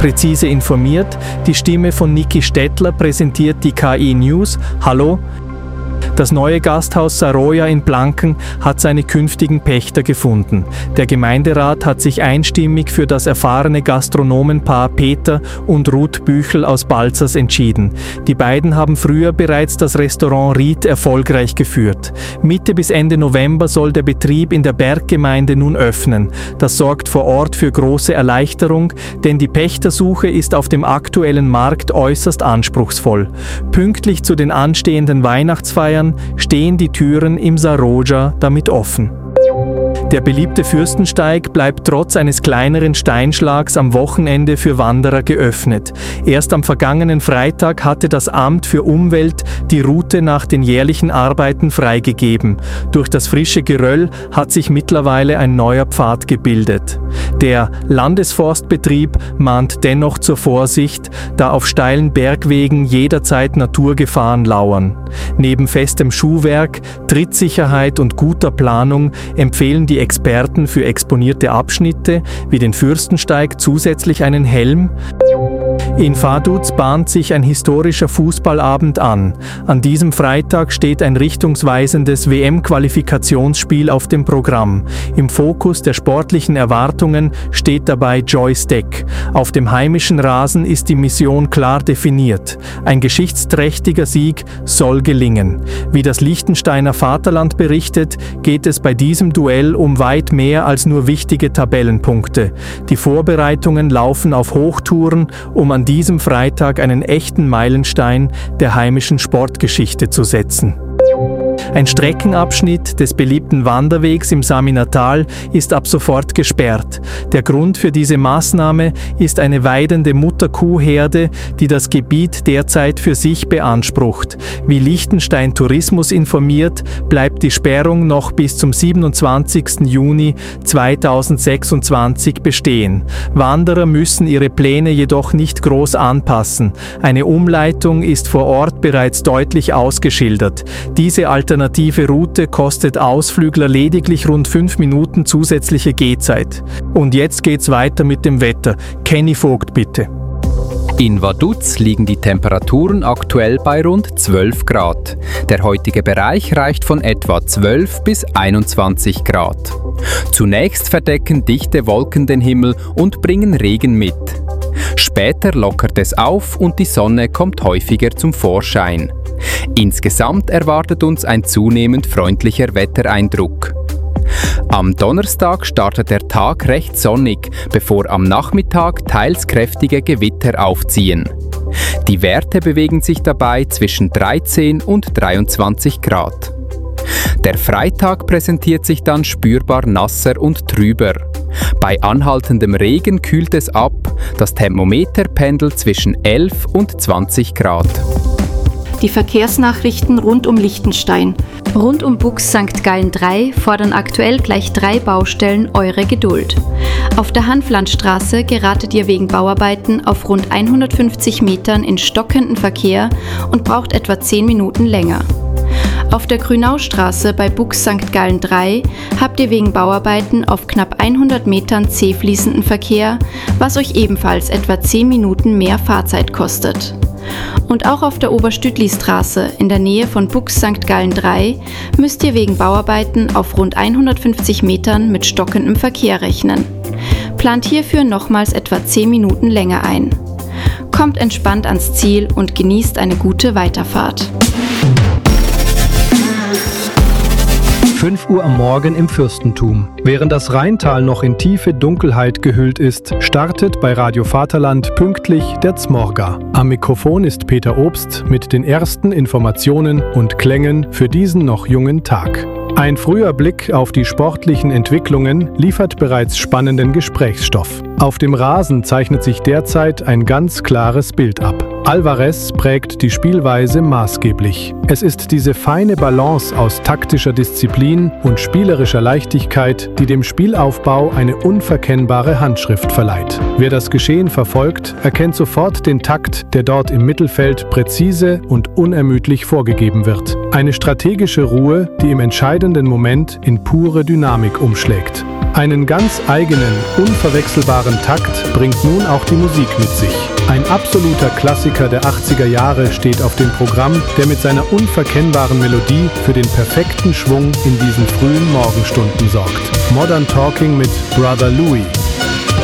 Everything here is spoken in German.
Präzise informiert, die Stimme von Niki Stettler präsentiert die KI News. Hallo! Das neue Gasthaus Saroja in Blanken hat seine künftigen Pächter gefunden. Der Gemeinderat hat sich einstimmig für das erfahrene Gastronomenpaar Peter und Ruth Büchel aus Balzers entschieden. Die beiden haben früher bereits das Restaurant Ried erfolgreich geführt. Mitte bis Ende November soll der Betrieb in der Berggemeinde nun öffnen. Das sorgt vor Ort für große Erleichterung, denn die Pächtersuche ist auf dem aktuellen Markt äußerst anspruchsvoll. Pünktlich zu den anstehenden Weihnachtsfeiern stehen die Türen im Saroja damit offen. Der beliebte Fürstensteig bleibt trotz eines kleineren Steinschlags am Wochenende für Wanderer geöffnet. Erst am vergangenen Freitag hatte das Amt für Umwelt die Route nach den jährlichen Arbeiten freigegeben. Durch das frische Geröll hat sich mittlerweile ein neuer Pfad gebildet. Der Landesforstbetrieb mahnt dennoch zur Vorsicht, da auf steilen Bergwegen jederzeit Naturgefahren lauern. Neben festem Schuhwerk, Trittsicherheit und guter Planung empfehlen die Experten für exponierte Abschnitte wie den Fürstensteig zusätzlich einen Helm. In Vaduz bahnt sich ein historischer Fußballabend an. An diesem Freitag steht ein richtungsweisendes WM-Qualifikationsspiel auf dem Programm. Im Fokus der sportlichen Erwartungen steht dabei Joystick. Auf dem heimischen Rasen ist die Mission klar definiert. Ein geschichtsträchtiger Sieg soll gelingen. Wie das Liechtensteiner Vaterland berichtet, geht es bei diesem Duell um weit mehr als nur wichtige Tabellenpunkte. Die Vorbereitungen laufen auf Hochtouren, um an diesem Freitag einen echten Meilenstein der heimischen Sportgeschichte zu setzen. Ein Streckenabschnitt des beliebten Wanderwegs im Saminatal ist ab sofort gesperrt. Der Grund für diese Maßnahme ist eine weidende Mutterkuhherde, die das Gebiet derzeit für sich beansprucht. Wie Liechtenstein Tourismus informiert, bleibt die Sperrung noch bis zum 27. Juni 2026 bestehen. Wanderer müssen ihre Pläne jedoch nicht groß anpassen. Eine Umleitung ist vor Ort bereits deutlich ausgeschildert. Diese alternative Route kostet Ausflügler lediglich rund 5 Minuten zusätzliche Gehzeit. Und jetzt geht's weiter mit dem Wetter. Kenny Vogt, bitte. In Vaduz liegen die Temperaturen aktuell bei rund 12 Grad. Der heutige Bereich reicht von etwa 12 bis 21 Grad. Zunächst verdecken dichte Wolken den Himmel und bringen Regen mit. Später lockert es auf und die Sonne kommt häufiger zum Vorschein. Insgesamt erwartet uns ein zunehmend freundlicher Wettereindruck. Am Donnerstag startet der Tag recht sonnig, bevor am Nachmittag teils kräftige Gewitter aufziehen. Die Werte bewegen sich dabei zwischen 13 und 23 Grad. Der Freitag präsentiert sich dann spürbar nasser und trüber. Bei anhaltendem Regen kühlt es ab, das Thermometer pendelt zwischen 11 und 20 Grad. Die Verkehrsnachrichten rund um Liechtenstein. Rund um Bux St. Gallen 3 fordern aktuell gleich 3 Baustellen eure Geduld. Auf der Hanflandstraße geratet ihr wegen Bauarbeiten auf rund 150 Metern in stockenden Verkehr und braucht etwa 10 Minuten länger. Auf der Grünaustraße bei Bux St. Gallen 3 habt ihr wegen Bauarbeiten auf knapp 100 Metern zähfließenden Verkehr, was euch ebenfalls etwa 10 Minuten mehr Fahrzeit kostet. Und auch auf der Oberstütli-Straße in der Nähe von Bux St. Gallen 3 müsst ihr wegen Bauarbeiten auf rund 150 Metern mit stockendem Verkehr rechnen. Plant hierfür nochmals etwa 10 Minuten länger ein. Kommt entspannt ans Ziel und genießt eine gute Weiterfahrt. 5 Uhr am Morgen im Fürstentum. Während das Rheintal noch in tiefe Dunkelheit gehüllt ist, startet bei Radio Vaterland pünktlich der Zmorga. Am Mikrofon ist Peter Obst mit den ersten Informationen und Klängen für diesen noch jungen Tag. Ein früher Blick auf die sportlichen Entwicklungen liefert bereits spannenden Gesprächsstoff. Auf dem Rasen zeichnet sich derzeit ein ganz klares Bild ab. Alvarez prägt die Spielweise maßgeblich. Es ist diese feine Balance aus taktischer Disziplin und spielerischer Leichtigkeit, die dem Spielaufbau eine unverkennbare Handschrift verleiht. Wer das Geschehen verfolgt, erkennt sofort den Takt, der dort im Mittelfeld präzise und unermüdlich vorgegeben wird. Eine strategische Ruhe, die im entscheidenden Moment in pure Dynamik umschlägt. Einen ganz eigenen, unverwechselbaren Takt bringt nun auch die Musik mit sich. Ein absoluter Klassiker der 80er Jahre steht auf dem Programm, der mit seiner unverkennbaren Melodie für den perfekten Schwung in diesen frühen Morgenstunden sorgt. Modern Talking mit Brother Louie.